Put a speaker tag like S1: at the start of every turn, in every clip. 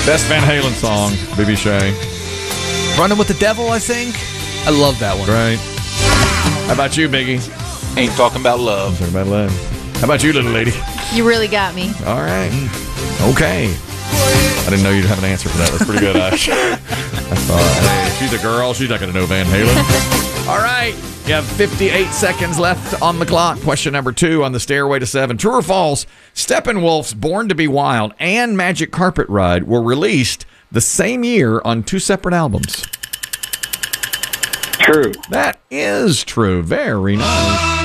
S1: Best Van Halen song, B.B. Shea.
S2: Running with the Devil, I think. I love that one.
S1: Right. How about you, Biggie?
S3: Ain't talking about love.
S1: Talking about love. How about you, little lady?
S4: You really got me.
S1: All right. Okay. I didn't know you'd have an answer for that. That's pretty good, Ash. I thought, hey, she's a girl. She's not going to know Van Halen. All right. You have 58 seconds left on the clock. Question number 2 on the Stairway to 7. True or false? Steppenwolf's Born to Be Wild and Magic Carpet Ride were released the same year on 2 separate albums.
S5: True.
S1: That is true. Very nice.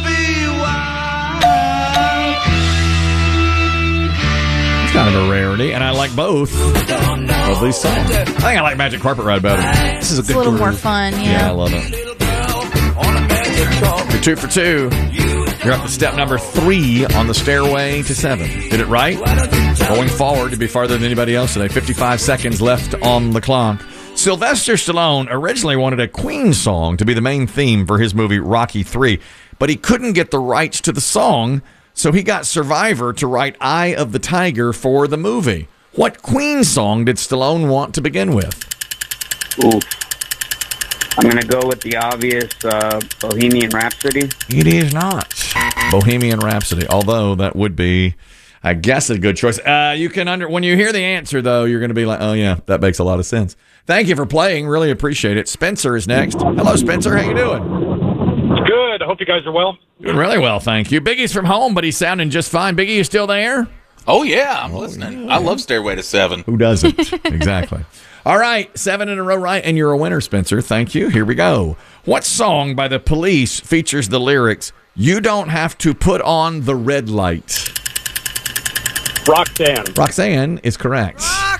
S1: It's kind of a rarity, and I like both of these songs. I think I like Magic Carpet Ride better.
S2: This is a
S4: It's
S2: good
S4: a little
S2: groove.
S4: more fun,
S1: Yeah, I love it. You're 2 for 2. You're up to step number 3 on the Stairway to 7. Did it right? Going forward to be farther than anybody else today. 55 seconds left on the clock. Sylvester Stallone originally wanted a Queen song to be the main theme for his movie Rocky III, but he couldn't get the rights to the song, so he got Survivor to write Eye of the Tiger for the movie. What Queen song did Stallone want to begin with?
S5: Ooh. I'm going to go with the obvious Bohemian Rhapsody.
S1: It is not Bohemian Rhapsody, although that would be, I guess, a good choice. You can when you hear the answer, though, you're going to be like, oh, yeah, that makes a lot of sense. Thank you for playing. Really appreciate it. Spencer is next. Hello, Spencer. How you doing?
S6: Good. I hope you guys are well.
S1: Doing really well, thank you. Biggie's from home, but he's sounding just fine. Biggie, you still there?
S3: Oh, yeah, I'm listening. I love Stairway to 7.
S1: Who doesn't? Exactly. All right, 7 in a row right, and you're a winner, Spencer. Thank you. Here we go. What song by The Police features the lyrics, "You don't have to put on the red light"?
S6: Roxanne.
S1: Roxanne is correct.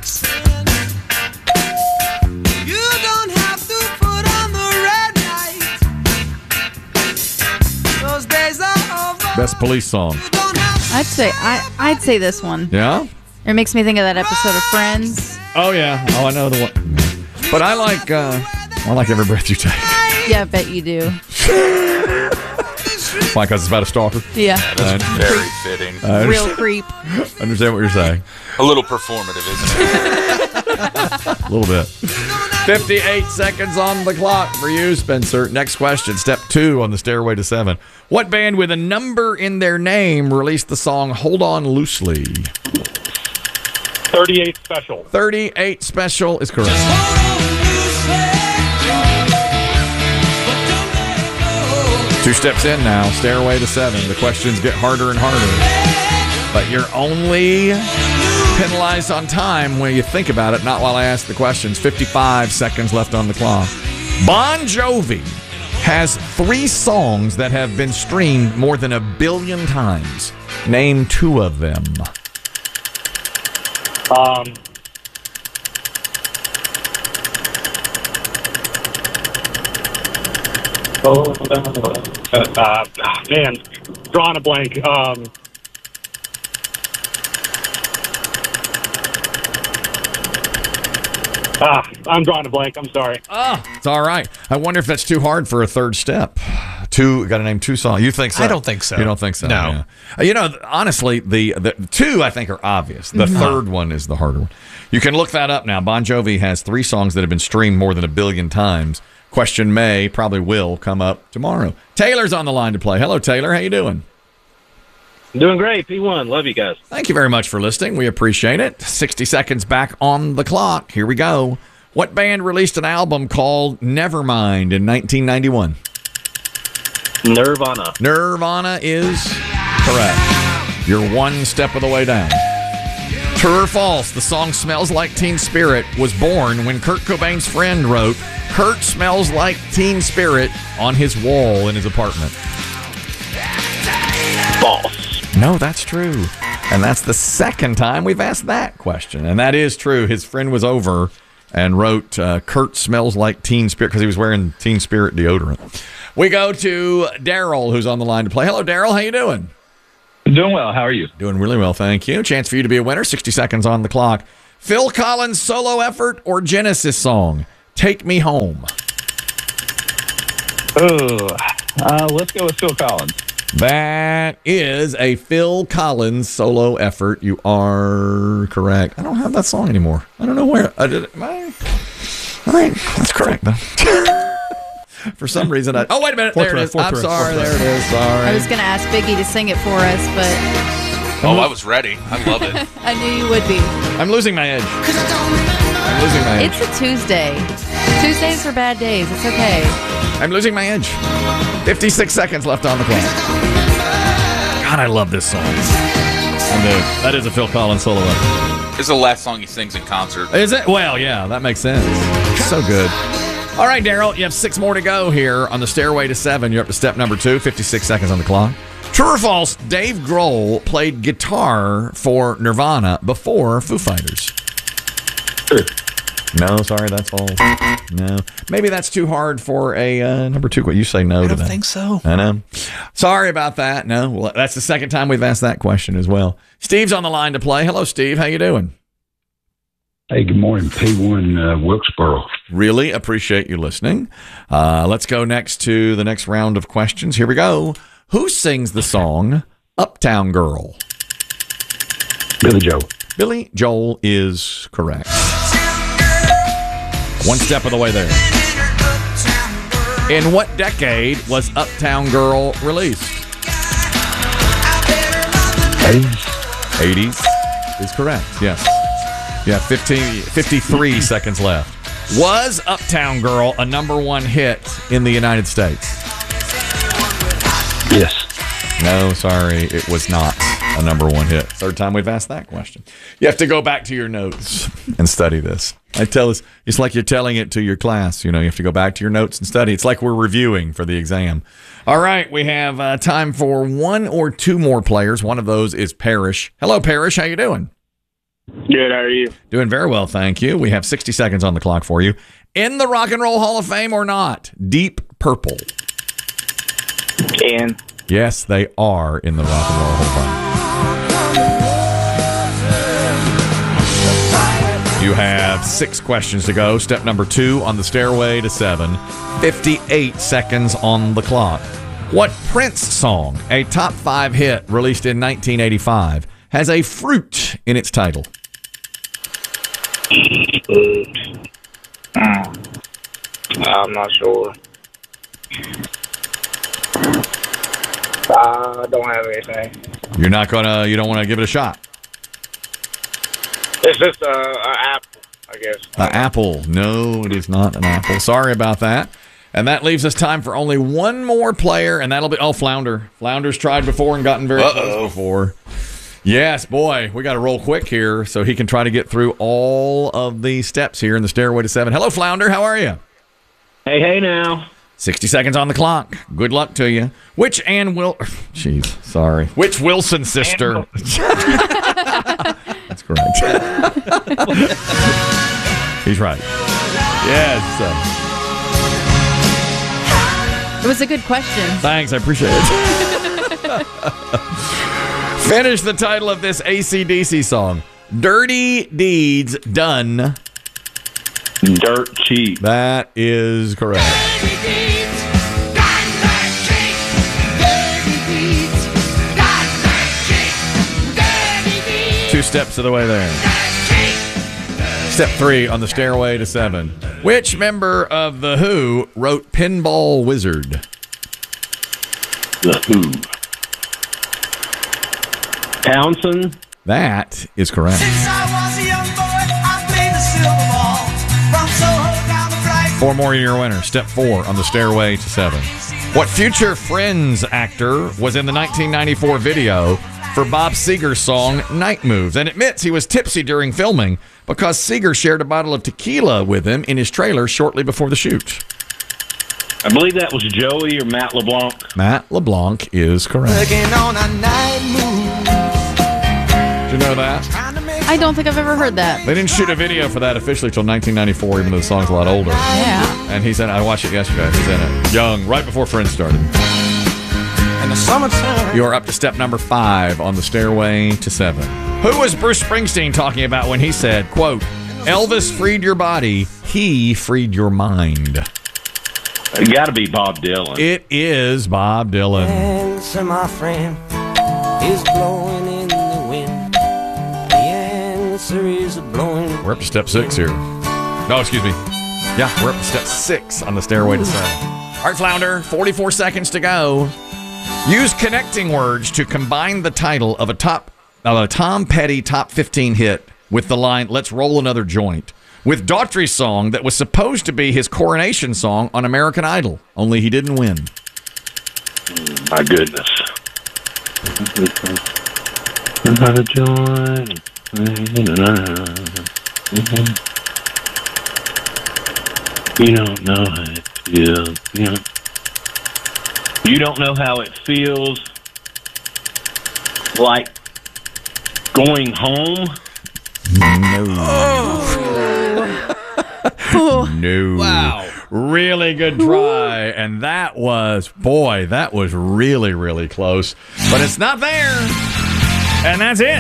S1: Best Police song.
S4: I'd say this one.
S1: Yeah?
S4: It makes me think of that episode of Friends.
S1: Oh, yeah. Oh, I know the one. But I like Every Breath You Take.
S4: Yeah, I bet you do.
S1: Why? Because it's about a stalker?
S4: Yeah.
S3: That's very fitting.
S4: Real creep.
S1: Understand what you're saying.
S3: A little performative, isn't it?
S1: A little bit. 58 seconds on the clock for you, Spencer. Next question, step 2 on the Stairway to 7. What band with a number in their name released the song Hold On Loosely?
S6: 38 Special.
S1: 38 Special is correct. Two steps in now, Stairway to 7. The questions get harder and harder. But you're only penalized on time when you think about it, not while I ask the questions. 55 seconds left on the clock. Bon Jovi has 3 songs that have been streamed more than 1 billion times. Name 2 of them.
S6: Man, drawing a blank. I'm drawing a blank. I'm sorry.
S1: It's all right. I wonder if that's too hard for a third step. Got to name 2 songs. You think so?
S2: I don't think so.
S1: You don't think so?
S2: No.
S1: Yeah. Honestly, the 2 I think are obvious. The third one is the harder one. You can look that up now. Bon Jovi has 3 songs that have been streamed more than 1 billion times. Question probably will come up tomorrow. Taylor's on the line to play. Hello, Taylor. How you doing?
S6: Doing great. P1. Love you guys.
S1: Thank you very much for listening. We appreciate it. 60 seconds back on the clock. Here we go. What band released an album called Nevermind in 1991?
S6: Nirvana.
S1: Nirvana is correct. You're 1 step of the way down. True or false, the song Smells Like Teen Spirit was born when Kurt Cobain's friend wrote, "Kurt smells like Teen Spirit" on his wall in his apartment.
S6: False.
S1: No, that's true. And that's the second time we've asked that question. And that is true. His friend was over and wrote, "Kurt smells like Teen Spirit," because he was wearing Teen Spirit deodorant. We go to Daryl, who's on the line to play. Hello, Daryl. How you doing?
S7: Doing well. How are you?
S1: Doing really well, thank you. Chance for you to be a winner. 60 seconds on the clock. Phil Collins' solo effort or Genesis song? Take Me Home.
S7: Let's go with Phil Collins.
S1: That is a Phil Collins solo effort. You are correct. I don't have that song anymore. I don't know where I did it. All right, that's correct though. For some reason, oh wait a minute, there it is. I'm sorry, there it is. Sorry.
S4: I was going to ask Biggie to sing it for us, but
S3: Oh, I was ready. I love it.
S4: I knew you would be.
S1: I'm losing my edge. I'm losing my edge.
S4: It's a Tuesday. Tuesdays are bad days. It's okay.
S1: I'm losing my edge. 56 seconds left on the clock. God, I love this song. I do. That is a Phil Collins solo.
S3: This is the last song he sings in concert.
S1: Is it? Well, yeah, that makes sense. So good. All right, Daryl, you have 6 more to go here on the Stairway to 7. You're up to step number 2, 56 seconds on the clock. True or false, Dave Grohl played guitar for Nirvana before Foo Fighters? No, sorry, that's false. No. Maybe that's too hard for a number 2. What you say no to that?
S2: I don't think so.
S1: I know. Sorry about that. No, well, that's the second time we've asked that question as well. Steve's on the line to play. Hello, Steve. How you doing?
S7: Hey, good morning. P1 Wilkesboro.
S1: Really appreciate you listening. Let's go next to the next round of questions. Here we go. Who sings the song Uptown Girl?
S7: Billy Joel.
S1: Billy Joel is correct. One step of the way there. In what decade was Uptown Girl released? 80s is correct, yes. Yeah, 53 seconds left. Was Uptown Girl a number 1 hit in the United States?
S7: Yes.
S1: No, sorry, it was not a number 1 hit. Third time we've asked that question. You have to go back to your notes and study this. It's like you're telling it to your class. You know, you have to go back to your notes and study. It's like we're reviewing for the exam. All right, we have time for 1 or 2 more players. One of those is Parrish. Hello, Parrish. How you doing?
S6: Good, how are you?
S1: Doing very well, thank you. We have 60 seconds on the clock for you. In the Rock and Roll Hall of Fame or not? Deep Purple.
S5: And
S1: Yes, they are in the Rock and Roll Hall of Fame. You have 6 questions to go. Step number 2 on the Stairway to 7. 58 seconds on the clock. What Prince song, a top 5 hit released in 1985, has a fruit in its title?
S5: I'm not sure. I don't have anything.
S1: You don't want to give it a shot?
S5: It's just an apple, I guess.
S1: An apple. No, it is not an apple. Sorry about that. And that leaves us time for only 1 more player, and that'll be Flounder. Flounder's tried before and gotten very close before. Yes, boy, we got to roll quick here so he can try to get through all of the steps here in the Stairway to 7. Hello, Flounder. How are you?
S6: Hey now.
S1: 60 seconds on the clock. Good luck to you. Which Which Wilson sister? That's correct. He's right. Yes.
S4: It was a good question.
S1: Thanks, I appreciate it. Finish the title of this AC/DC song. Dirty Deeds Done.
S7: Dirt Cheap.
S1: That is correct. 2 steps of the way there. Step 3 on the Stairway to 7. Which member of The Who wrote Pinball Wizard?
S7: The Who.
S6: Townsend.
S1: That is correct. 4 more in your winner. Step 4 on the Stairway to 7. What future Friends actor was in the 1994 video for Bob Seger's song Night Moves and admits he was tipsy during filming because Seger shared a bottle of tequila with him in his trailer shortly before the shoot?
S6: I believe that was Joey or Matt LeBlanc.
S1: Matt LeBlanc is correct. Did you know that?
S4: I don't think I've ever heard that.
S1: They didn't shoot a video for that officially till 1994, even though the song's a lot older.
S4: Yeah.
S1: And he's in it. I watched it yesterday. He's in it. Young, right before Friends started. You're up to step number 5 on the Stairway to 7. Who was Bruce Springsteen talking about when he said, quote, Elvis freed your body, he freed your mind?
S6: It got to be Bob Dylan.
S1: It is Bob Dylan.
S8: Answer, my friend, is blowing in the wind. The
S1: We're up to step 6 here. No, excuse me. Yeah, we're up to step 6 on the stairway to 7. All right, Flounder, 44 seconds to go. Use connecting words to combine the title of a Tom Petty top 15 hit with the line, "Let's roll another joint," with Daughtry's song that was supposed to be his coronation song on American Idol, only he didn't win.
S7: My goodness. Another joint. You don't know how it feels.
S6: You don't know how it feels like going home.
S1: No. Wow. Really good try. And that was really, really close. But it's not there. And that's it.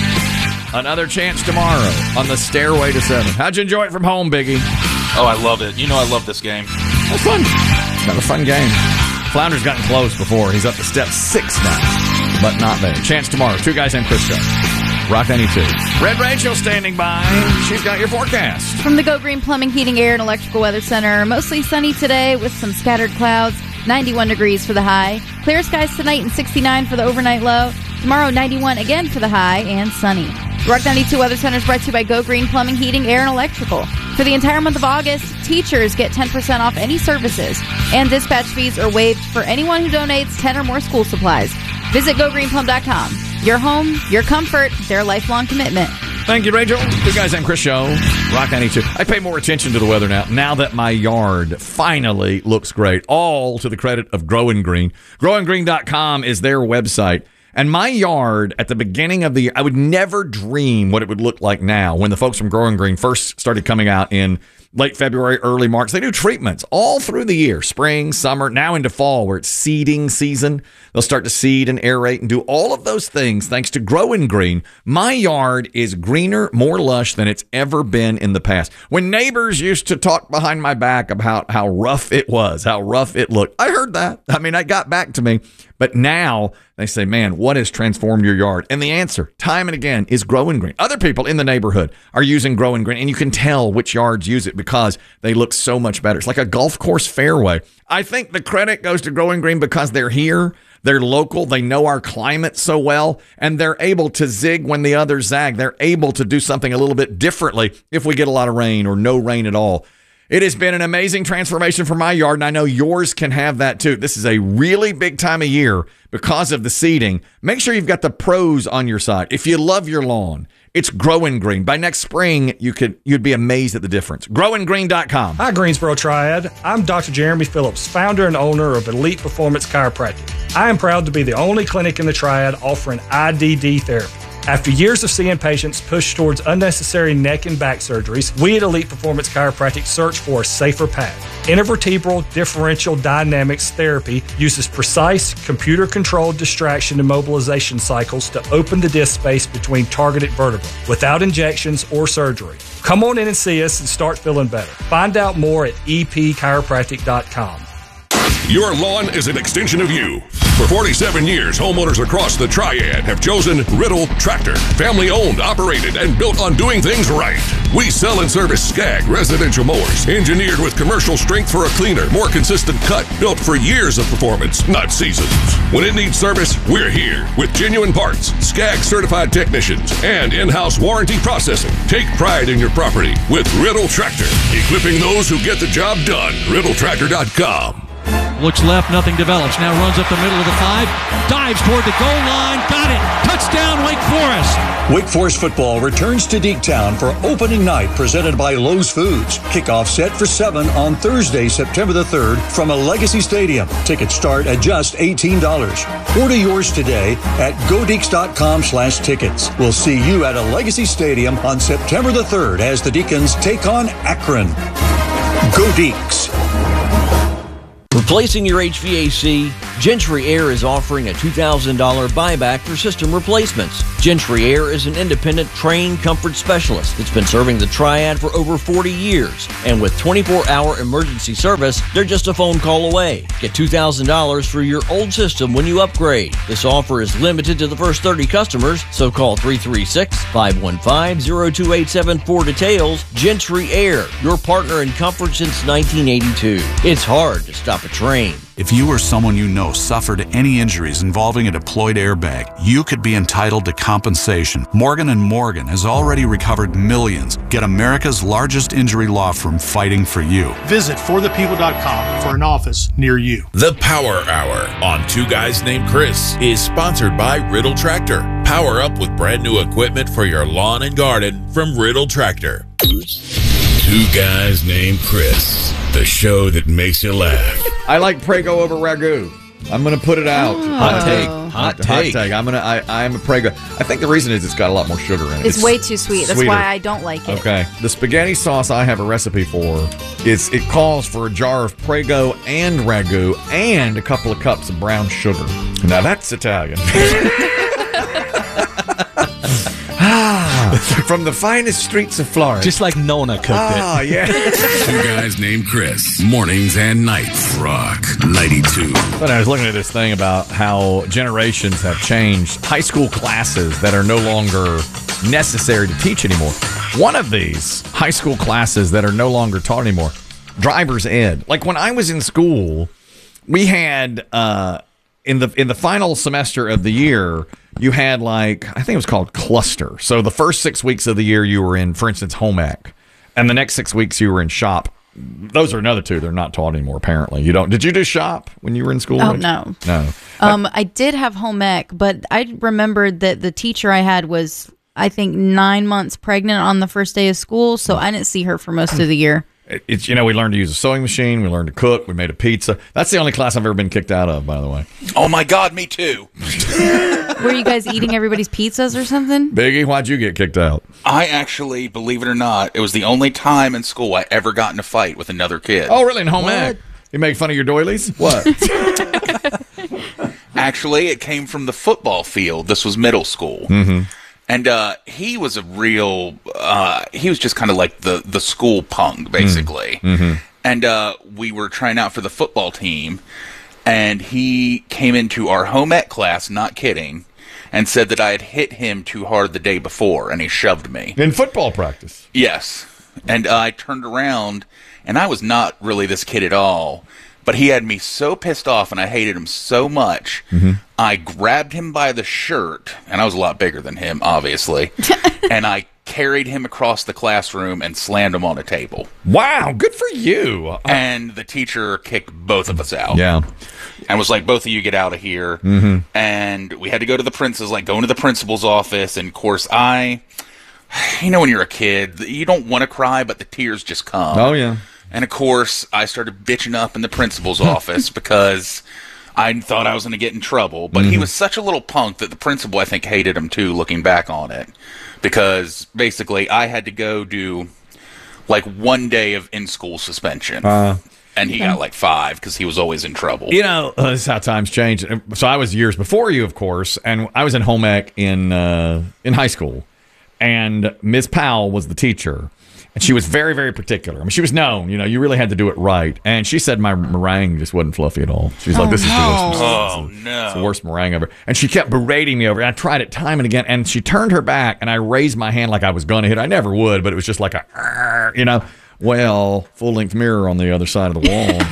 S1: Another chance tomorrow on the Stairway to 7. How'd you enjoy it from home, Biggie?
S3: Oh, I love it. You know I love this game.
S1: That's fun. Kind of a fun game. Flounder's gotten close before. He's up to step 6 now, but not there. Chance tomorrow. 2 guys named Chris Show. Rock 92. Red Rachel standing by. She's got your forecast.
S4: From the Go Green Plumbing, Heating, Air, and Electrical Weather Center, mostly sunny today with some scattered clouds. 91 degrees for the high. Clear skies tonight and 69 for the overnight low. Tomorrow, 91 again for the high and sunny. Rock 92 Weather Center is brought to you by Go Green Plumbing, Heating, Air, and Electrical. For the entire month of August, teachers get 10% off any services, and dispatch fees are waived for anyone who donates 10 or more school supplies. Visit GoGreenPlum.com. Your home, your comfort, their lifelong commitment.
S1: Thank you, Rachel. 2 guys named Chris Show. Rock 92. I pay more attention to the weather now that my yard finally looks great. All to the credit of Growing Green. GrowingGreen.com is their website. And my yard at the beginning of the year, I would never dream what it would look like now when the folks from Growing Green first started coming out in late February, early March. They do treatments all through the year, spring, summer, now into fall where it's seeding season. They'll start to seed and aerate and do all of those things thanks to Growing Green. My yard is greener, more lush than it's ever been in the past. When neighbors used to talk behind my back about how rough it was, how rough it looked, I heard that. I mean, that got back to me. But now they say, man, what has transformed your yard? And the answer, time and again, is Growing Green. Other people in the neighborhood are using Growing Green, and you can tell which yards use it because they look so much better. It's like a golf course fairway. I think the credit goes to Growing Green because they're here, they're local, they know our climate so well, and they're able to zig when the others zag. They're able to do something a little bit differently if we get a lot of rain or no rain at all. It has been an amazing transformation for my yard, and I know yours can have that too. This is a really big time of year because of the seeding. Make sure you've got the pros on your side. If you love your lawn, it's Growing Green. By next spring, you'd be amazed at the difference. GrowingGreen.com.
S8: Hi, Greensboro Triad. I'm Dr. Jeremy Phillips, founder and owner of Elite Performance Chiropractic. I am proud to be the only clinic in the Triad offering IDD therapy. After years of seeing patients push towards unnecessary neck and back surgeries, we at Elite Performance Chiropractic search for a safer path. Intervertebral differential dynamics therapy uses precise, computer-controlled distraction and mobilization cycles to open the disc space between targeted vertebrae without injections or surgery. Come on in and see us and start feeling better. Find out more at epchiropractic.com.
S9: Your lawn is an extension of you. For 47 years, homeowners across the Triad have chosen Riddle Tractor. Family owned, operated, and built on doing things right. We sell and service Skag residential mowers, engineered with commercial strength for a cleaner, more consistent cut, built for years of performance, not seasons. When it needs service, we're here with genuine parts, Skag certified technicians, and in-house warranty processing. Take pride in your property with Riddle Tractor, equipping those who get the job done. RiddleTractor.com.
S10: Looks left, nothing develops. Now runs up the middle of the 5. Dives toward the goal line. Got it. Touchdown, Wake Forest.
S11: Wake Forest football returns to Deektown for opening night presented by Lowe's Foods. Kickoff set for 7 on Thursday, September the 3rd from a Legacy Stadium. Tickets start at just $18. Order yours today at godeeks.com/tickets. We'll see you at a Legacy Stadium on September the 3rd as the Deacons take on Akron. Go Deeks.
S12: Replacing your HVAC, Gentry Air is offering a $2,000 buyback for system replacements. Gentry Air is an independent, trained comfort specialist that's been serving the Triad for over 40 years. And with 24-hour emergency service, they're just a phone call away. Get $2,000 for your old system when you upgrade. This offer is limited to the first 30 customers, so call 336-515-0287 for details. Gentry Air, your partner in comfort since 1982. It's hard to stop a train.
S13: If you or someone you know suffered any injuries involving a deployed airbag, you could be entitled to compensation. Morgan & Morgan has already recovered millions. Get America's largest injury law firm fighting for you.
S14: Visit forthepeople.com for an office near you.
S15: The Power Hour on Two Guys Named Chris is sponsored by Riddle Tractor. Power up with brand new equipment for your lawn and garden from Riddle Tractor. Two Guys Named Chris, the show that makes you laugh.
S1: I like Prego over Ragu. I'm going to put it out.
S2: Hot take. Hot take.
S1: I'm a Prego. I think the reason is it's got a lot more sugar in it.
S4: It's way too sweet. That's why I don't like it.
S1: Okay. The spaghetti sauce I have a recipe for it calls for a jar of Prego and Ragu and a couple of cups of brown sugar. Now that's Italian. From the finest streets of Florida.
S2: Just like Nona cooked it.
S1: Ah, yeah.
S15: Two Guys Named Chris. Mornings and nights. Rock 92.
S1: But I was looking at this thing about how generations have changed high school classes that are no longer necessary to teach anymore. One of these high school classes that are no longer taught anymore, driver's ed. Like when I was in school, we had in the final semester of the year, you had I think it was called cluster. So the first 6 weeks of the year you were in, for instance, home ec, and the next 6 weeks you were in shop. Those are another two. They're not taught anymore, apparently. You don't. Did you do shop when you were in school?
S4: Oh, no.
S1: No.
S4: I did have home ec, but I remembered that the teacher I had was, I think, 9 months pregnant on the first day of school, so I didn't see her for most of the year.
S1: It's we learned to use a sewing machine. We learned to cook. We made a pizza. That's the only class I've ever been kicked out of, by the way.
S3: Oh, my God, me too.
S4: Were you guys eating everybody's pizzas or something?
S1: Biggie, why'd you get kicked out?
S3: I actually, believe it or not, it was the only time in school I ever got in a fight with another kid.
S1: Oh, really? In home ec? You make fun of your doilies? What?
S3: Actually, it came from the football field. This was middle school.
S1: Mm-hmm.
S3: And he was a real, he was just kind of like the school punk, basically.
S1: Mm-hmm.
S3: And we were trying out for the football team, and he came into our home ec class, not kidding, and said that I had hit him too hard the day before, and he shoved me.
S1: In football practice?
S3: Yes. And I turned around, and I was not really this kid at all. But he had me so pissed off, and I hated him so much, I grabbed him by the shirt, and I was a lot bigger than him, obviously, and I carried him across the classroom and slammed him on a table.
S1: Wow, good for you.
S3: And the teacher kicked both of us out.
S1: Yeah.
S3: And was like, both of you get out of here.
S1: Mm-hmm.
S3: And we had to go to the going to the principal's office, and of course when you're a kid, you don't want to cry, but the tears just come.
S1: Oh, yeah.
S3: And, of course, I started bitching up in the principal's office because I thought I was going to get in trouble. But he was such a little punk that the principal, I think, hated him, too, looking back on it. Because, basically, I had to go do, 1 day of in-school suspension. And he got, 5 because he was always in trouble.
S1: This is how times change. So I was years before you, of course, and I was in home ec in high school. And Ms. Powell was the teacher. And she was very, very particular. I mean, she was known. You really had to do it right. And she said my meringue just wasn't fluffy at all. She was like, "This is the worst. It's the worst meringue ever." And she kept berating me over it. I tried it time and again. And she turned her back, and I raised my hand like I was going to hit. I never would, but it was just like full-length mirror on the other side of the wall.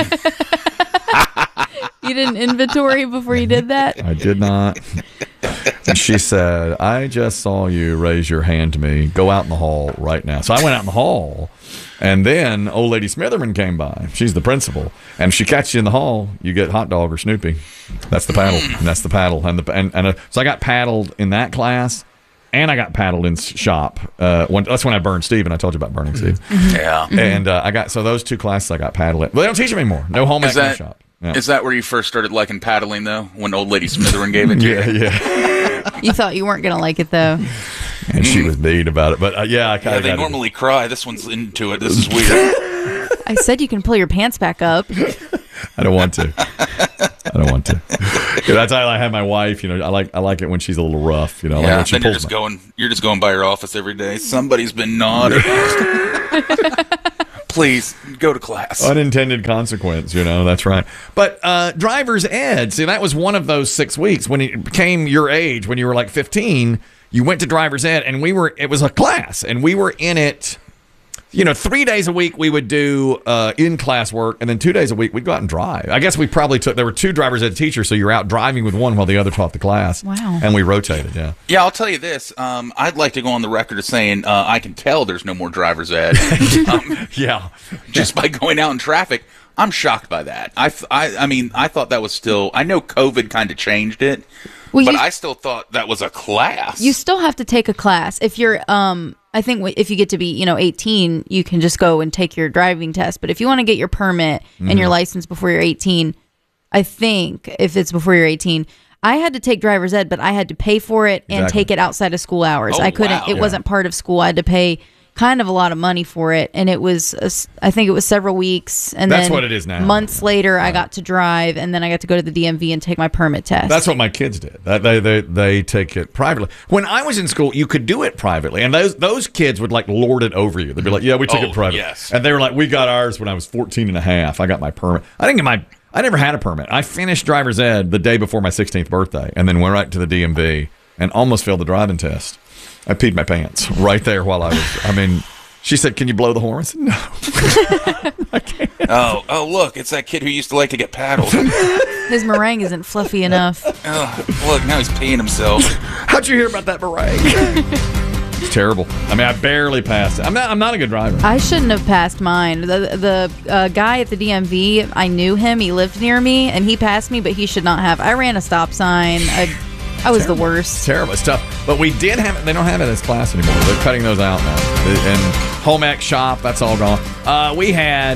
S4: You did an inventory before you did that?
S1: I did not. And she said, "I just saw you raise your hand to me. Go out in the hall right now." So I went out in the hall, and then old lady Smitherman came by. She's the principal, and if she catches you in the hall, you get hot dog or Snoopy. That's the paddle, and that's the paddle, so I got paddled in that class, and I got paddled in shop. That's when I burned Steve, and I told you about burning Steve.
S3: Yeah,
S1: and those two classes I got paddled in. But they don't teach them anymore. No home ec, no shop. Yeah.
S3: Is that where you first started liking paddling, though? When old lady Smitherman gave it to you?
S1: Yeah.
S4: You thought you weren't going to like it, though.
S1: And she was mean about it. But, I kind of...
S3: they normally cry. This one's into it. This is weird.
S4: I said you can pull your pants back up.
S1: I don't want to. That's how I have my wife. I like it when she's a little rough. Like when she
S3: then you're just going by her office every day. Somebody's been naughty. Please go to class.
S1: Unintended consequence, that's right. But driver's ed, see, that was one of those 6 weeks when it became your age, when you were like 15, you went to driver's ed, and it was a class, and we were in it, 3 days a week we would do in-class work, and then 2 days a week we'd go out and drive. I guess we probably there were 2 driver's ed teachers, so you're out driving with one while the other taught the class.
S4: Wow.
S1: And we rotated, yeah.
S3: Yeah, I'll tell you this. I'd like to go on the record as saying I can tell there's no more driver's ed.
S1: Yeah.
S3: Just by going out in traffic. I'm shocked by that. I mean, I thought that was still... I know COVID kind of changed it, but I still thought that was a class.
S4: You still have to take a class. If you're... I think if you get to be, 18, you can just go and take your driving test. But if you want to get your permit and your license before you're 18, I think if it's before you're 18, I had to take driver's ed, but I had to pay for it and take it outside of school hours. I couldn't. It wasn't part of school. I had to pay kind of a lot of money for it, and it was I think it was several weeks, and
S1: that's
S4: then
S1: what it is now.
S4: Months later I got to drive, and then I got to go to the DMV and take my permit test.
S1: That's what my kids did. They take it privately. When I was in school, you could do it privately, and those kids would like lord it over you. They'd be like, yeah, we took it privately.
S3: Yes.
S1: And they were like, we got ours when I was 14 and a half. I got my permit. I never had a permit. I finished driver's ed the day before my 16th birthday, and then went right to the DMV and almost failed the driving test. I peed my pants right there while she said, can you blow the horn? I said, no. I can't.
S3: Oh, look, it's that kid who used to like to get paddled.
S4: His meringue isn't fluffy enough.
S3: Look, now he's peeing himself.
S1: How'd you hear about that meringue? It's terrible. I barely passed it. I'm not a good driver.
S4: I shouldn't have passed mine. The guy at the DMV, I knew him. He lived near me, and he passed me, but he should not have. I ran a stop sign. I was the worst.
S1: It's terrible. It's tough. But we did have it. They don't have it as class anymore. They're cutting those out now. And home ec shop, that's all gone. We had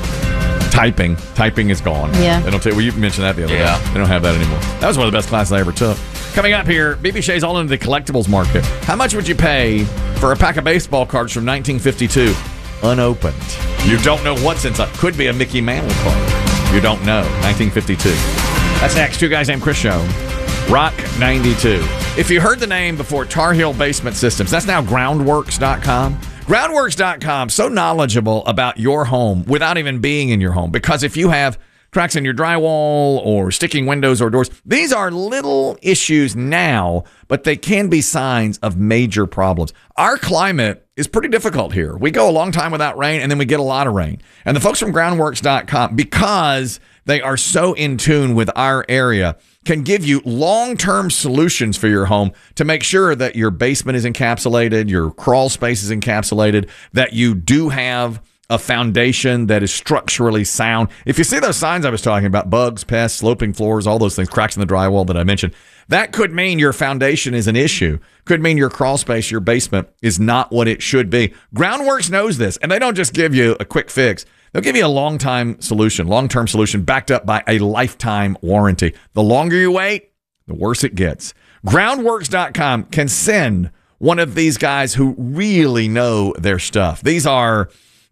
S1: typing. Typing is gone.
S4: Yeah.
S1: They don't tell you. Well, you mentioned that the other day. They don't have that anymore. That was one of the best classes I ever took. Coming up here, BB Shay's all into the collectibles market. How much would you pay for a pack of baseball cards from 1952? Unopened. You don't know what's inside. Could be a Mickey Mantle card. You don't know. 1952. That's next. Two Guys Named Chris show. Rock 92. If you heard the name before, Tar Heel Basement Systems, that's now Groundworks.com. Groundworks.com, so knowledgeable about your home without even being in your home. Because if you have cracks in your drywall or sticking windows or doors, these are little issues now, but they can be signs of major problems. Our climate is pretty difficult here. We go a long time without rain, and then we get a lot of rain. And the folks from Groundworks.com, because they are so in tune with our area, can give you long-term solutions for your home to make sure that your basement is encapsulated, your crawl space is encapsulated, that you do have a foundation that is structurally sound. If you see those signs I was talking about, bugs, pests, sloping floors, all those things, cracks in the drywall that I mentioned, that could mean your foundation is an issue. Could mean your crawl space, your basement, is not what it should be. Groundworks knows this, and they don't just give you a quick fix. They'll give you a long-term solution backed up by a lifetime warranty. The longer you wait, the worse it gets. Groundworks.com can send one of these guys who really know their stuff. These are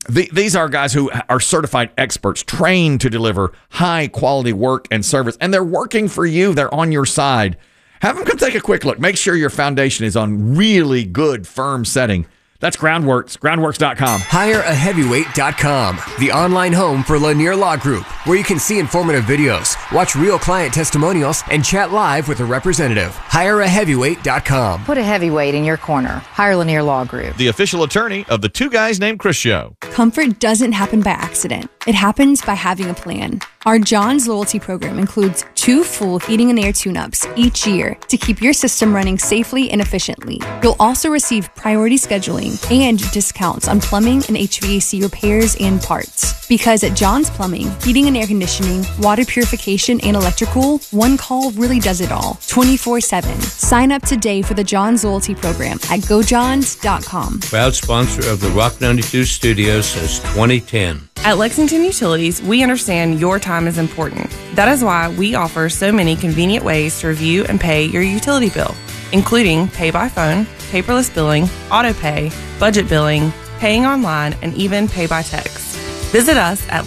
S1: guys who are certified experts, trained to deliver high-quality work and service, and they're working for you. They're on your side. Have them come take a quick look. Make sure your foundation is on really good, firm setting. That's Groundworks, groundworks.com.
S16: HireAHeavyweight.com, the online home for Lanier Law Group, where you can see informative videos, watch real client testimonials, and chat live with a representative. HireAHeavyweight.com.
S17: Put a heavyweight in your corner. Hire Lanier Law Group.
S1: The official attorney of the Two Guys Named Chris show.
S18: Comfort doesn't happen by accident. It happens by having a plan. Our John's Loyalty Program includes 2 full heating and air tune-ups each year to keep your system running safely and efficiently. You'll also receive priority scheduling and discounts on plumbing and HVAC repairs and parts. Because at John's Plumbing, heating and air conditioning, water purification, and electrical, one call really does it all, 24/7. Sign up today for the John's Loyalty Program at GoJohns.com.
S19: Proud sponsor of the Rock 92 Studios since 2010.
S20: At Lexington Utilities, we understand your time is important. That is why we offer so many convenient ways to review and pay your utility bill, including pay by phone, paperless billing, auto pay, budget billing, paying online, and even pay by text. Visit us at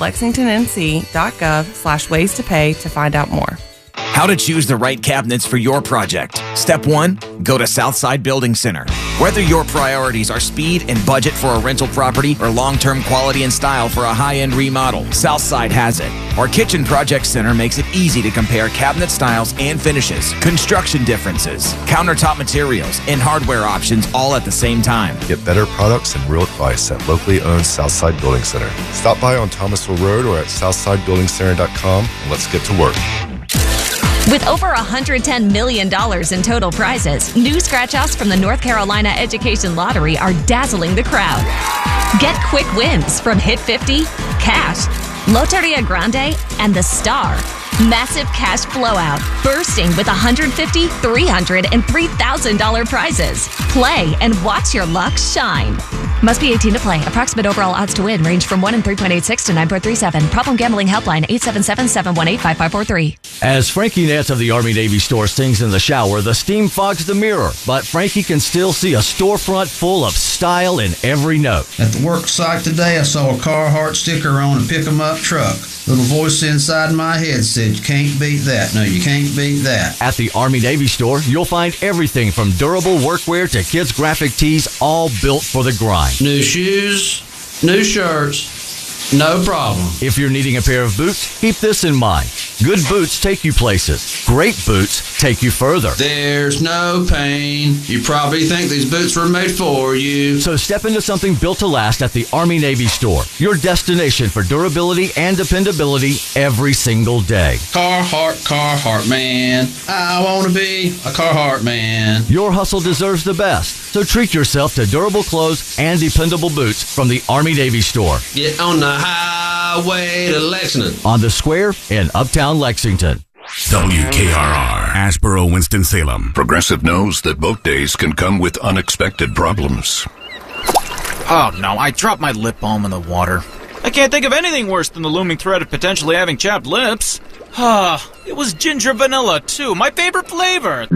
S20: lexingtonnc.gov/ways to pay to find out more.
S21: How to choose the right cabinets for your project. Step 1, go to Southside Building Center. Whether your priorities are speed and budget for a rental property or long-term quality and style for a high-end remodel, Southside has it. Our Kitchen Project Center makes it easy to compare cabinet styles and finishes, construction differences, countertop materials, and hardware options all at the same time.
S22: Get better products and real advice at locally owned Southside Building Center. Stop by on Thomasville Road or at southsidebuildingcenter.com and let's get to work.
S23: With over $110 million in total prizes, new scratch-offs from the North Carolina Education Lottery are dazzling the crowd. Get quick wins from Hit 50, Cash, Loteria Grande, and The Star. Massive cash blowout, bursting with $150, $300, and $3,000 prizes. Play and watch your luck shine. Must be 18 to play. Approximate overall odds to win range from 1 in 3.86 to 9.37. Problem gambling helpline 877-718-5543.
S12: As Frankie Nance of the Army-Navy store sings in the shower, the steam fogs the mirror, but Frankie can still see a storefront full of style in every note.
S24: At the work site today, I saw a Carhartt sticker on a pick-em-up truck. Little voice inside my head said, "You can't beat that. No, you can't beat that."
S12: At the Army-Navy store, you'll find everything from durable workwear to kids' graphic tees, all built for the grind.
S24: New shoes, new shirts, no problem.
S12: If you're needing a pair of boots, keep this in mind. Good boots take you places. Great boots take you further.
S24: There's no pain. You probably think these boots were made for you.
S12: So step into something built to last at the Army-Navy store. Your destination for durability and dependability every single day.
S24: Carhartt, man. I want to be a Carhartt man.
S12: Your hustle deserves the best. So treat yourself to durable clothes and dependable boots from the Army-Navy store.
S24: Get on the highway to Lexington.
S12: On the square in Uptown Lexington.
S9: WKRR, Asheboro, Winston-Salem. Progressive knows that boat days can come with unexpected problems.
S25: Oh no, I dropped my lip balm in the water. I can't think of anything worse than the looming threat of potentially having chapped lips. It was ginger vanilla too, my favorite flavor.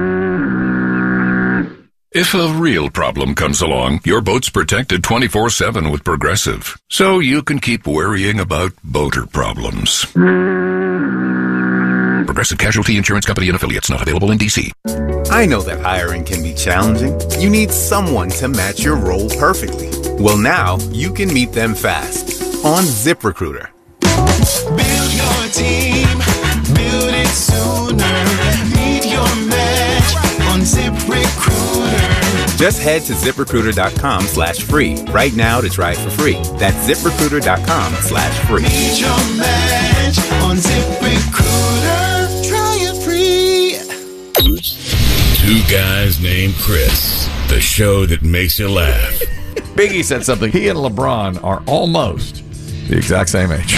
S9: If a real problem comes along, your boat's protected 24/7 with Progressive, so you can keep worrying about boater problems. Progressive Casualty Insurance Company and Affiliates, not available in D.C.
S26: I know that hiring can be challenging. You need someone to match your role perfectly. Well, now you can meet them fast on ZipRecruiter.
S27: Build your team, build it sooner. Meet your match on ZipRecruiter.
S26: Just head to ZipRecruiter.com/free right now to try it for free. That's ZipRecruiter.com/free.
S27: Meet your match on ZipRecruiter. Try it free.
S15: Two Guys Named Chris, the show that makes you laugh.
S1: Biggie said something. He and LeBron are almost the exact same age.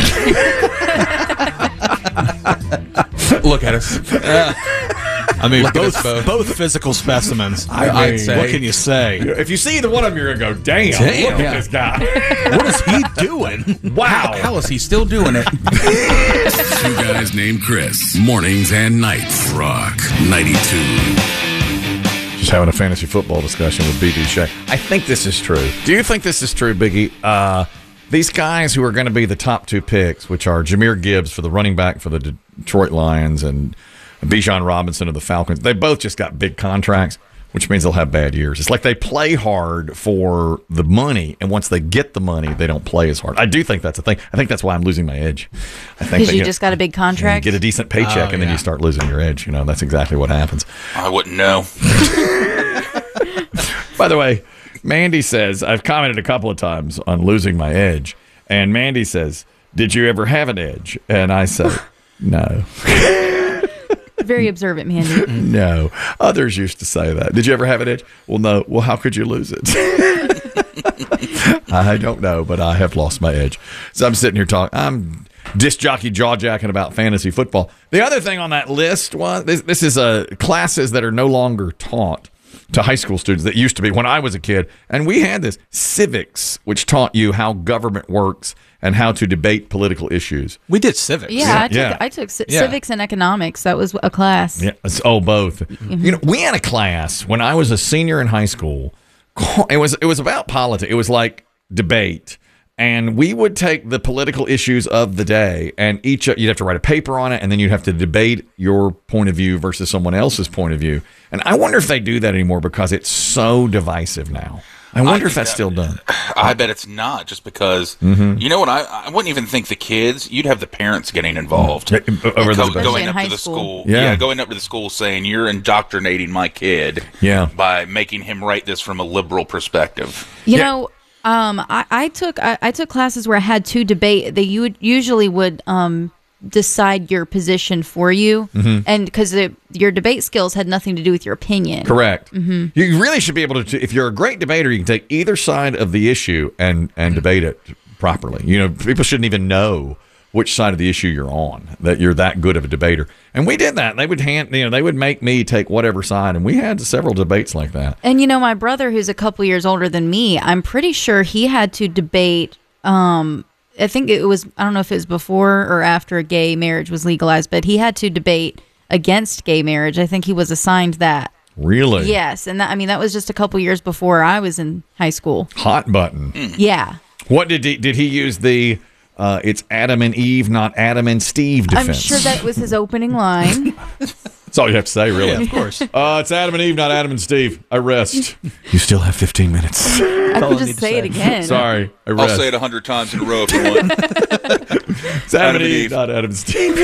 S2: Look at us. I mean, both physical specimens.
S1: I'd say.
S2: What can you say?
S1: If you see either one of them, you're going to go, damn, look at this guy.
S2: What is he doing?
S1: Wow.
S2: How is he still doing it?
S9: Two Guys Named Chris, mornings and nights. Rock 92.
S1: Just having a fantasy football discussion with BB Shea. I think this is true. Do you think this is true, Biggie? These guys who are going to be the top two picks, which are Jahmyr Gibbs for the running back for the Detroit Lions and Bijan Robinson of the Falcons, they both just got big contracts, which means they'll have bad years. It's like they play hard for the money, and once they get the money, they don't play as hard. I do think that's a thing. I think that's why I'm losing my edge. I think
S4: because you just got a big contract?
S1: You get a decent paycheck, and then you start losing your edge. That's exactly what happens.
S3: I wouldn't know.
S1: By the way, Mandy says, I've commented a couple of times on losing my edge, and Mandy says, did you ever have an edge? And I say, no.
S4: Very observant, Mandy.
S1: No. Others used to say that. Did you ever have an edge? Well, no. Well, how could you lose it? I don't know, but I have lost my edge. So I'm sitting here talking. I'm disc jockey jaw-jacking about fantasy football. The other thing on that list was, this is classes that are no longer taught to high school students that used to be when I was a kid. And we had this civics, which taught you how government works and how to debate political issues.
S2: We did civics.
S4: Yeah, I took civics and economics. That was a class.
S1: Yeah, both.
S4: Mm-hmm.
S1: We had a class when I was a senior in high school. It was about politics. It was like debate. And we would take the political issues of the day, and you'd have to write a paper on it, and then you'd have to debate your point of view versus someone else's point of view. And I wonder if they do that anymore because it's so divisive now. I wonder if that's still done.
S3: I bet it's not, just because, you know what, I wouldn't even think the kids, you'd have the parents getting involved.
S1: Over the
S3: going up
S4: high
S3: to the school.
S1: Yeah.
S3: Going up to the school saying, you're indoctrinating my kid by making him write this from a liberal perspective.
S4: You know, I took classes where I had to debate. They usually would decide your position for you, and because your debate skills had nothing to do with your opinion.
S1: Correct. You really should be able to. If you're a great debater, you can take either side of the issue and debate it properly. You know, people shouldn't even know which side of the issue you're on, that you're that good of a debater. And we did that. They would they would make me take whatever side, and we had several debates like that.
S4: And you know, my brother, who's a couple years older than me, I'm pretty sure he had to debate. I think it was, I don't know if it was before or after gay marriage was legalized, but he had to debate against gay marriage. I think he was assigned that.
S1: Really?
S4: Yes, and that was just a couple years before I was in high school.
S1: Hot button.
S4: Yeah.
S1: What did he use the it's Adam and Eve, not Adam and Steve defense?
S4: I'm sure that was his opening line.
S1: That's all you have to say, really.
S2: Yeah, of course.
S1: It's Adam and Eve, not Adam and Steve. I rest. You still have 15 minutes.
S4: I could just say it again.
S1: Sorry. I rest.
S3: I'll say it 100 times in a row if you want.
S1: It's Adam and Eve, not Adam and Steve.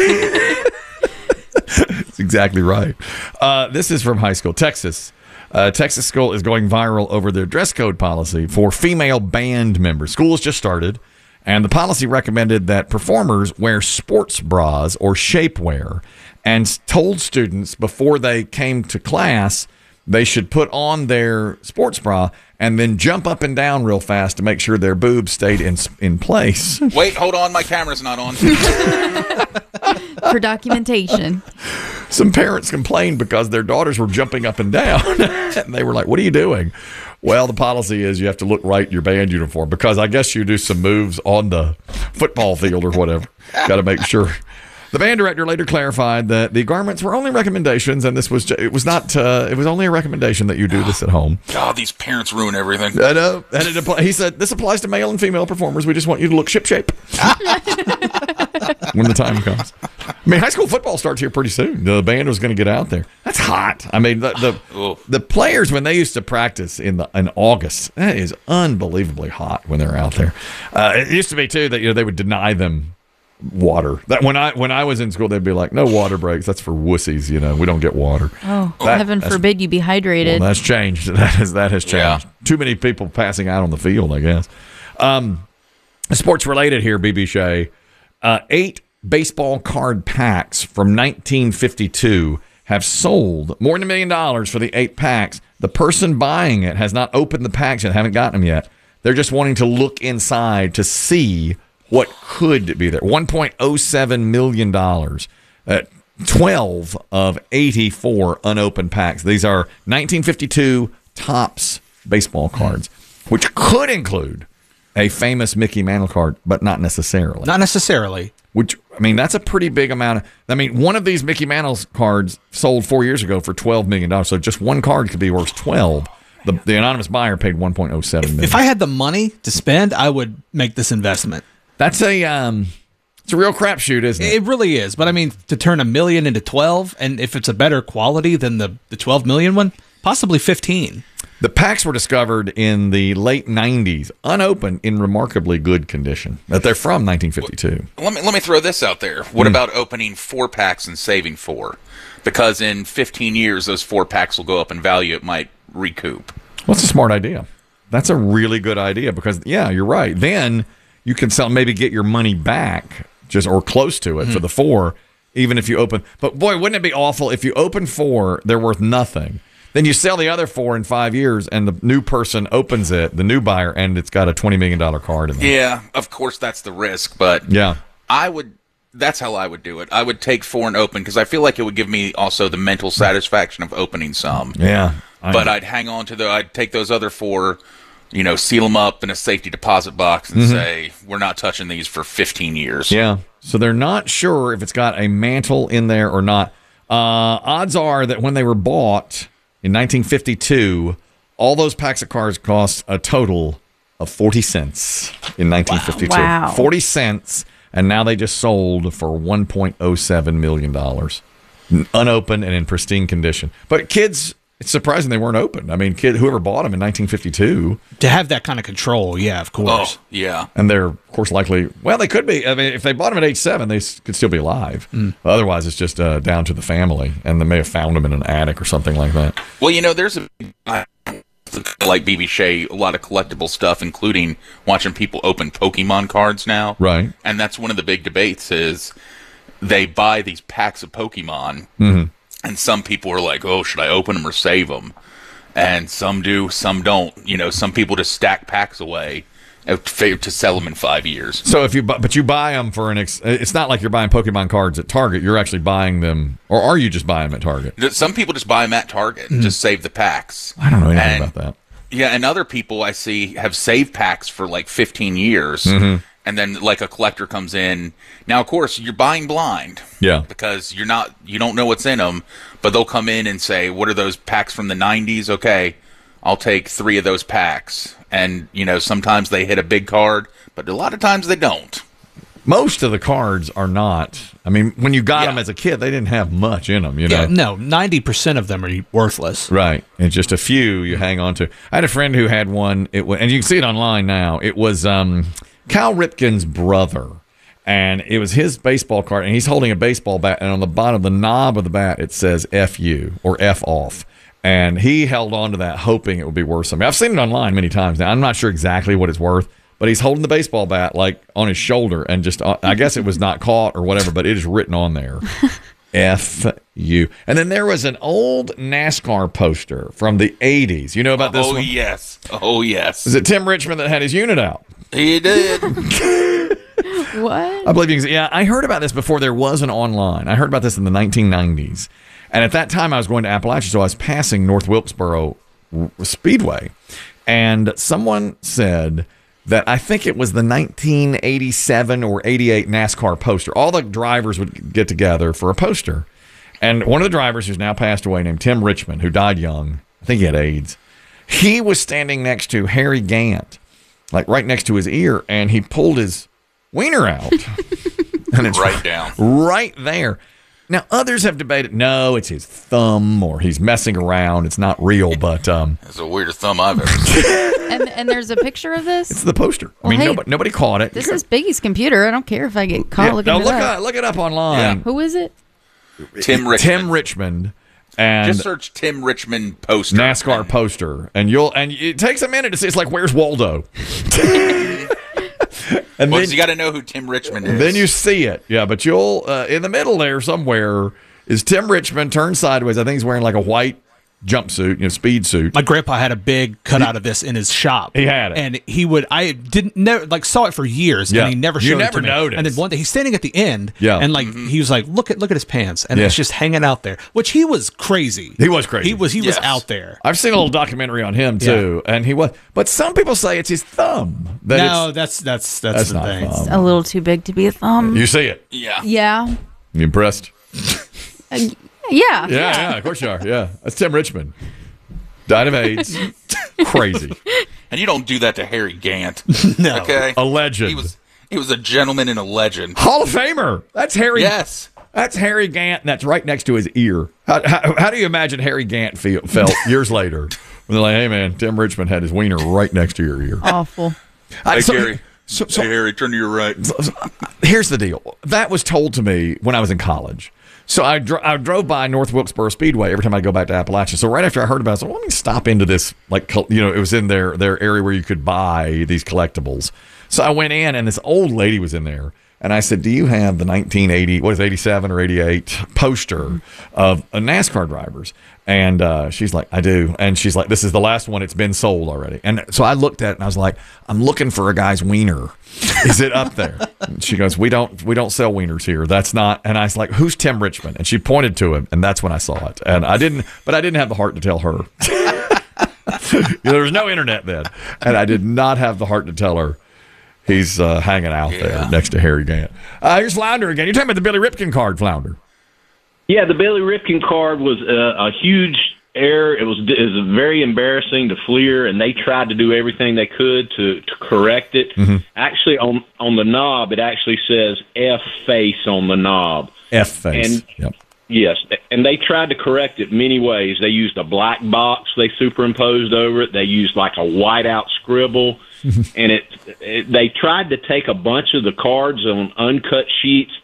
S1: That's exactly right. This is from high school, Texas. Texas school is going viral over their dress code policy for female band members. School has just started, and the policy recommended that performers wear sports bras or shapewear, and told students before they came to class they should put on their sports bra and then jump up and down real fast to make sure their boobs stayed in place.
S3: Wait, hold on, my camera's not on.
S4: For documentation.
S1: Some parents complained because their daughters were jumping up and down. And they were like, what are you doing? Well, the policy is you have to look right in your band uniform, because I guess you do some moves on the football field or whatever. Got to make sure. The band director later clarified that the garments were only recommendations, and it was only a recommendation that you do this at home.
S3: God, these parents ruin everything.
S1: I know. And he said, this applies to male and female performers. We just want you to look shipshape when the time comes. I mean, high school football starts here pretty soon. The band was going to get out there. That's hot. I mean, the players, when they used to practice in August, that is unbelievably hot when they're out there. It used to be, too, that they would deny them water. That when I was in school, they'd be like, no water breaks. That's for wussies. We don't get water.
S4: Oh, heaven forbid you be hydrated.
S1: Well, that's changed. That has changed. Yeah. Too many people passing out on the field, I guess. Sports related here, BB Shea. 8 baseball card packs from 1952 have sold more than $1 million for the 8 packs. The person buying it has not opened the packs yet, haven't gotten them yet. They're just wanting to look inside to see what could be there. $1.07 million. 12 of 84 unopened packs. These are 1952 Topps baseball cards, which could include a famous Mickey Mantle card, but not necessarily.
S2: Not necessarily.
S1: Which, I mean, that's a pretty big amount. One of these Mickey Mantle cards sold 4 years ago for $12 million. So just one card could be worth 12. The anonymous buyer paid $1.07 million.
S2: If I had the money to spend, I would make this investment.
S1: That's it's a real crapshoot, isn't it?
S2: It really is. But I mean, to turn $1 million into 12, and if it's a better quality than the 12 million one, possibly 15.
S1: The packs were discovered in the late 90s, unopened, in remarkably good condition. That they're from 1952.
S3: Let me throw this out there. What about opening 4 packs and saving 4? Because in 15 years, those 4 packs will go up in value. It might recoup.
S1: Well, that's a smart idea. That's a really good idea because, yeah, you're right. Then you can maybe get your money back, or close to it, for the 4, even if you open. But boy, wouldn't it be awful if you open 4, they're worth nothing. Then you sell the other 4 in 5 years, and the new person opens it, the new buyer, and it's got a $20 million card in there.
S3: Yeah, of course that's the risk, but
S1: yeah,
S3: that's how I would do it. I would take 4 and open, because I feel like it would give me also the mental satisfaction of opening some.
S1: Yeah.
S3: But I'd hang on to I'd take those other 4, seal them up in a safety deposit box and say, we're not touching these for 15 years.
S1: Yeah. So they're not sure if it's got a mantle in there or not. Odds are that when they were bought in 1952, all those packs of cards cost a total of 40 cents in 1952.
S4: Wow.
S1: 40 cents, and now they just sold for $1.07 million. Unopened and in pristine condition. But kids, it's surprising they weren't opened. I mean, whoever bought them in 1952.
S2: To have that kind of control, yeah, of course.
S3: Oh, yeah.
S1: And they're, of course, likely, well, they could be. I mean, if they bought them at age 7, they could still be alive. Otherwise, it's just down to the family, and they may have found them in an attic or something like that.
S3: Well, there's like BB Shea, a lot of collectible stuff, including watching people open Pokemon cards now.
S1: Right.
S3: And that's one of the big debates is they buy these packs of Pokemon, and some people are like, oh, should I open them or save them? And some do, some don't. Some people just stack packs away to sell them in 5 years.
S1: So if you buy them for it's not like you're buying Pokemon cards at Target. You're actually buying them, or are you just buying them at Target?
S3: Some people just buy them at Target and just save the packs.
S1: I don't know anything about that.
S3: Yeah, and other people I see have saved packs for like 15 years. And then like a collector comes in. Now, of course, you're buying blind.
S1: Yeah.
S3: Because you don't know what's in them, but they'll come in and say, what are those packs from the 90s? Okay, I'll take 3 of those packs. And, sometimes they hit a big card, but a lot of times they don't.
S1: Most of the cards are not. I mean, when you got them as a kid, they didn't have much in them,
S2: Yeah, no, 90% of them are worthless.
S1: Right. And just a few you hang on to. I had a friend who had one, and you can see it online now. It was Cal Ripken's brother, and it was his baseball card, and he's holding a baseball bat, and on the bottom of the knob of the bat, it says F you, or F off. And he held on to that, hoping it would be worth something. I've seen it online many times now. I'm not sure exactly what it's worth, but he's holding the baseball bat like on his shoulder, and just I guess it was not caught or whatever, but it is written on there. F you. And then there was an old NASCAR poster from the 80s. You know about this one?
S3: Oh, yes.
S1: Was it Tim Richmond that had his unit out?
S3: He did.
S4: What?
S1: I believe you can see. Yeah, I heard about this before there was an online. I heard about this in the 1990s. And at that time, I was going to Appalachia, so I was passing North Wilkesboro Speedway. And someone said that I think it was the 1987 or 88 NASCAR poster. All the drivers would get together for a poster. And one of the drivers who's now passed away, named Tim Richmond, who died young, I think he had AIDS, he was standing next to Harry Gant, like right next to his ear, and he pulled his wiener out. And it's
S3: right down.
S1: Right there. Now, others have debated, no, it's his thumb, or he's messing around. It's not real, but...
S3: That's the weirdest thumb I've ever seen.
S4: And there's a picture of this?
S1: It's the poster.
S4: Well,
S1: I mean,
S4: hey,
S1: nobody caught it.
S4: This is Biggie's computer. I don't care if I get caught looking it up.
S1: Look it up online.
S3: Yeah.
S4: Who is it?
S3: Tim Richmond.
S1: Tim Richmond. And
S3: just search Tim Richmond poster.
S1: NASCAR poster. And it takes a minute to see. It's like, where's Waldo?
S3: And then you got to know who Tim Richmond is.
S1: Then you see it. Yeah, but you'll, in the middle there somewhere is Tim Richmond turned sideways. I think he's wearing like a white jumpsuit, speed suit.
S2: My grandpa had a big cutout of this in his shop.
S1: He had it.
S2: And I saw it for years, and he never showed it to me.
S1: Noticed.
S2: And then one day he's standing at the end,
S1: Yeah.
S2: and he was like, look at his pants, and it's just hanging out there, which he was crazy.
S1: He was crazy.
S2: He was out there.
S1: I've seen a little documentary on him too, and he was. But some people say it's his thumb.
S2: That's the thing.
S4: It's a little too big to be a thumb.
S1: You see it?
S3: Yeah.
S4: Yeah.
S1: You impressed?
S4: Yeah,
S1: of course you are. Yeah, that's Tim Richmond. Died of AIDS. Crazy.
S3: And you don't do that to Harry Gant.
S2: No.
S3: Okay.
S1: A legend.
S3: He was a gentleman and a legend.
S1: Hall of Famer. That's Harry.
S3: Yes.
S1: That's Harry Gant, and that's right next to his ear. How do you imagine Harry Gant felt years later when they're like, hey, man, Tim Richmond had his wiener right next to your ear?
S4: Awful.
S3: Hey, Harry. Hey, Harry, turn to your right.
S1: Here's the deal. That was told to me when I was in college. So I drove by North Wilkesboro Speedway every time I go back to Appalachia. So right after I heard about it, I said, well, let me stop into this, it was in their area where you could buy these collectibles. So I went in, and this old lady was in there. And I said, do you have the 87 or 88 poster of NASCAR drivers? And she's like, I do. And she's like, this is the last one. It's been sold already. And so I looked at it, and I was like, I'm looking for a guy's wiener. Is it up there? And she goes, we don't sell wieners here. That's not. And I was like, who's Tim Richmond? And she pointed to him, and that's when I saw it. And I didn't have the heart to tell her. There was no internet then. And I did not have the heart to tell her. He's hanging out there next to Harry Gant. Here's Flounder again. You're talking about the Billy Ripken card, Flounder.
S5: Yeah, the Billy Ripken card was a huge error. It was very embarrassing to Fleer, and they tried to do everything they could to correct it. Actually, on the knob, it actually says F face on the knob.
S1: F face.
S5: And yes, and they tried to correct it many ways. They used a black box they superimposed over it. They used like a whiteout scribble. And they tried to take a bunch of the cards on uncut sheets